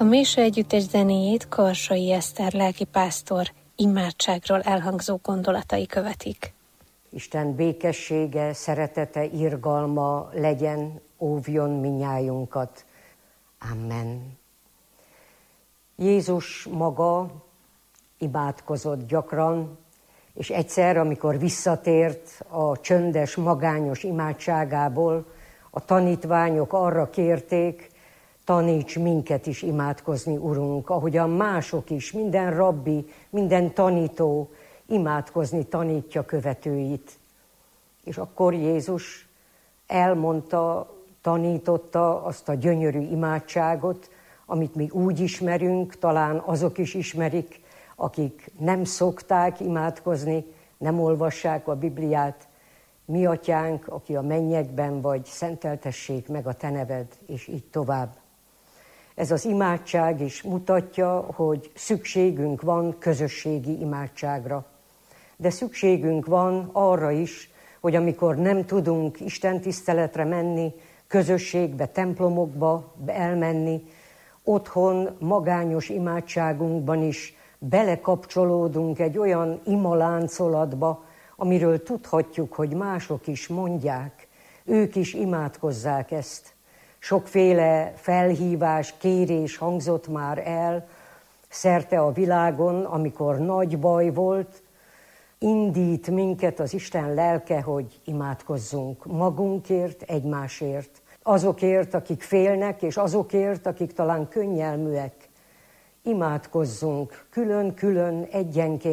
A Méső Együttes zenéjét Karsai Eszter lelkipásztor imádságról elhangzó gondolatai követik. Isten békessége, szeretete, irgalma legyen, óvjon minnyájunkat. Amen. Jézus maga imádkozott gyakran, és egyszer, amikor visszatért a csöndes, magányos imádságából, a tanítványok arra kérték, taníts minket is imádkozni, Urunk, ahogyan mások is, minden rabbi, minden tanító imádkozni tanítja követőit. És akkor Jézus elmondta, tanította azt a gyönyörű imádságot, amit mi úgy ismerünk, talán azok is ismerik, akik nem szokták imádkozni, nem olvassák a Bibliát. Mi atyánk, aki a mennyekben vagy, szenteltessék meg a te neved, és így tovább. Ez az imádság is mutatja, hogy szükségünk van közösségi imádságra. De szükségünk van arra is, hogy amikor nem tudunk istentiszteletre menni, közösségbe, templomokba elmenni, otthon magányos imádságunkban is belekapcsolódunk egy olyan imaláncolatba, amiről tudhatjuk, hogy mások is mondják, ők is imádkozzák ezt. Sokféle felhívás, kérés hangzott már el szerte a világon, amikor nagy baj volt, indít minket az Isten lelke, hogy imádkozzunk magunkért, egymásért, azokért, akik félnek, és azokért, akik talán könnyelműek. Imádkozzunk külön-külön, egyenként.